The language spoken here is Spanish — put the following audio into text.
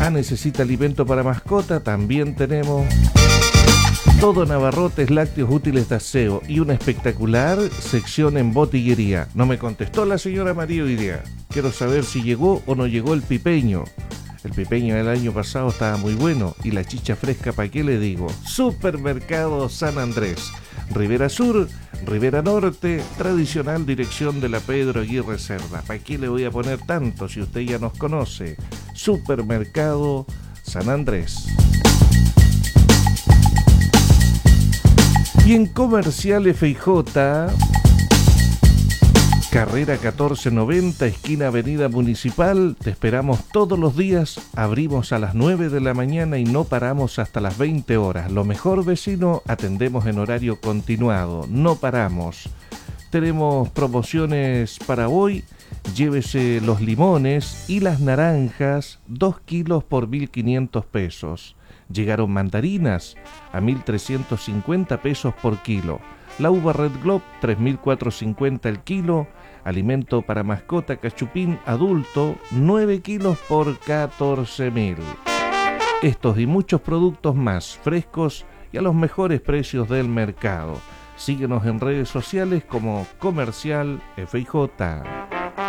¿Necesita alimento para mascota? También tenemos. Todo en abarrotes, lácteos, útiles de aseo y una espectacular sección en botillería. No me contestó la señora María hoy día. Quiero saber si llegó o no llegó el pipeño. El pipeño del año pasado estaba muy bueno y la chicha fresca, ¿para qué le digo? Supermercado San Andrés. Rivera Sur, Rivera Norte, tradicional dirección de la Pedro Aguirre Cerda. ¿Para qué le voy a poner tanto si usted ya nos conoce? Supermercado San Andrés. Y en Comercial FJ, carrera 1490, esquina Avenida Municipal, te esperamos todos los días, abrimos a las 9 de la mañana y no paramos hasta las 20 horas. Lo mejor, vecino, atendemos en horario continuado, no paramos. Tenemos promociones para hoy, llévese los limones y las naranjas, 2 kilos por 1.500 pesos. Llegaron mandarinas a 1.350 pesos por kilo. La uva Red Globe, 3.450 el kilo. Alimento para mascota cachupín adulto, 9 kilos por 14.000. Estos y muchos productos más frescos y a los mejores precios del mercado. Síguenos en redes sociales como Comercial FJ.